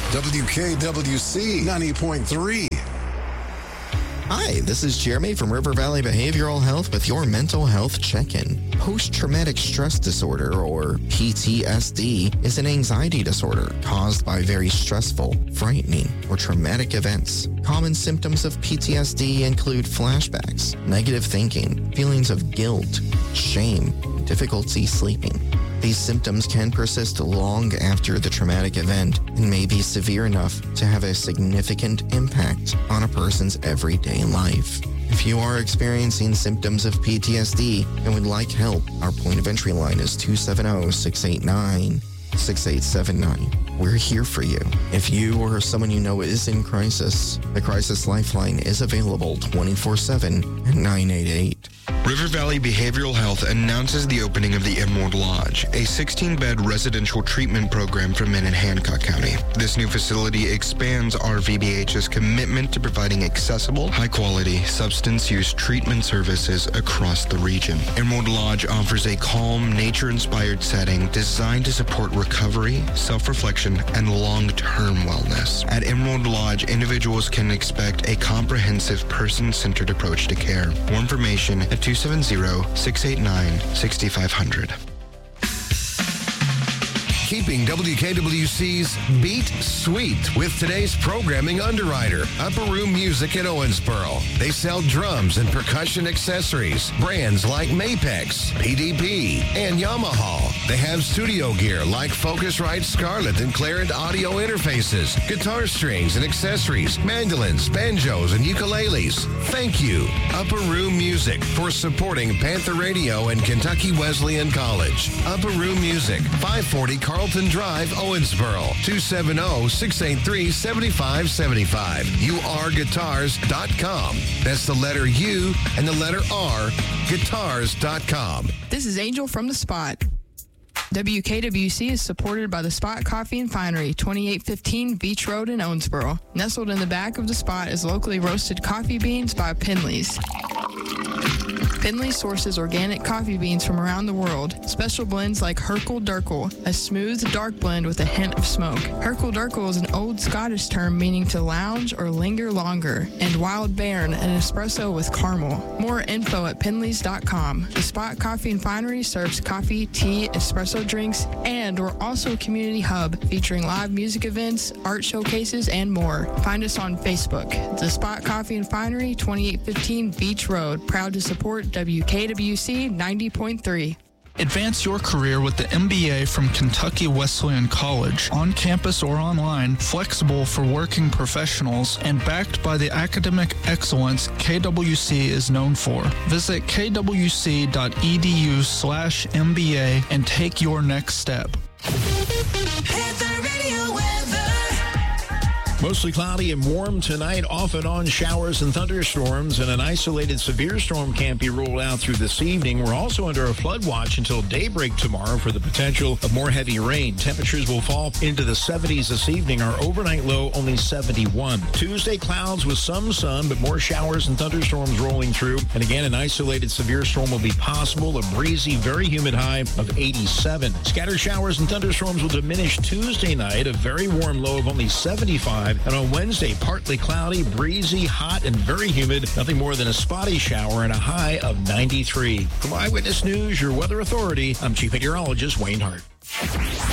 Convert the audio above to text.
WKWC 90.3. Hi, this is Jeremy from River Valley Behavioral Health with your mental health check-in. Post-traumatic stress disorder, or PTSD, is an anxiety disorder caused by very stressful, frightening, or traumatic events. Common symptoms of PTSD include flashbacks, negative thinking, feelings of guilt, shame, and difficulty sleeping. These symptoms can persist long after the traumatic event and may be severe enough to have a significant impact on a person's everyday life. If you are experiencing symptoms of PTSD and would like help, our point of entry line is 270-689-6879. We're here for you. If you or someone you know is in crisis, the Crisis Lifeline is available 24/7 at 988. River Valley Behavioral Health announces the opening of the Emerald Lodge, a 16-bed residential treatment program for men in Hancock County. This new facility expands RVBH's commitment to providing accessible, high-quality, substance use treatment services across the region. Emerald Lodge offers a calm, nature-inspired setting designed to support recovery, self-reflection, and long-term wellness. At Emerald Lodge, individuals can expect a comprehensive, person-centered approach to care. More information at 270-689-6500. Keeping WKWC's beat sweet with today's programming underwriter, Upper Room Music in Owensboro. They sell drums and percussion accessories, brands like Mapex, PDP, and Yamaha. They have studio gear like Focusrite Scarlett and Clarent audio interfaces, guitar strings and accessories, mandolins, banjos, and ukuleles. Thank you, Upper Room Music, for supporting Panther Radio and Kentucky Wesleyan College. Upper Room Music, 540 Carlton Drive, Owensboro, 270-683-7575. URguitars.com. That's the letter U and the letter R, guitars.com. This is Angel from The Spot. WKWC is supported by The Spot Coffee and Finery, 2815 Beach Road in Owensboro. Nestled in the back of The Spot is locally roasted coffee beans by Penley's. Penley sources organic coffee beans from around the world. Special blends like Herkel Durkel, a smooth, dark blend with a hint of smoke. Herkel Durkel is an old Scottish term meaning to lounge or linger longer. And Wild Bairn, an espresso with caramel. More info at penleys.com. The Spot Coffee and Finery serves coffee, tea, espresso drinks, and we're also a community hub featuring live music events, art showcases, and more. Find us on Facebook. The Spot Coffee and Finery, 2815 Beach Road. Proud to support WKWC 90.3. Advance your career with the MBA from Kentucky Wesleyan College, on campus or online, flexible for working professionals, and backed by the academic excellence KWC is known for. Visit kwc.edu/MBA and take your next step. Mostly cloudy and warm tonight, off and on showers and thunderstorms, and an isolated severe storm can't be ruled out through this evening. We're also under a flood watch until daybreak tomorrow for the potential of more heavy rain. Temperatures will fall into the 70s this evening. Our overnight low only 71. Tuesday, clouds with some sun, but more showers and thunderstorms rolling through. And again, an isolated severe storm will be possible. A breezy, very humid high of 87. Scattered showers and thunderstorms will diminish Tuesday night. A very warm low of only 75. And on Wednesday, partly cloudy, breezy, hot, and very humid. Nothing more than a spotty shower and a high of 93. From Eyewitness News, your weather authority, I'm Chief Meteorologist Wayne Hart.